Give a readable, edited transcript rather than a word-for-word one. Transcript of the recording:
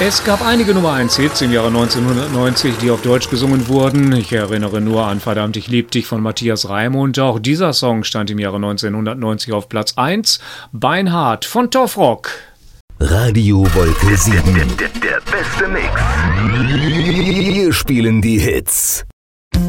Es gab einige Nummer-1-Hits im Jahre 1990, die auf Deutsch gesungen wurden. Ich erinnere nur an Verdammt, ich lieb dich von Matthias Reimund. Auch dieser Song stand im Jahre 1990 auf Platz 1. Beinhard von Toffrock. Radio Wolke 7. Der beste Mix. Wir spielen die Hits.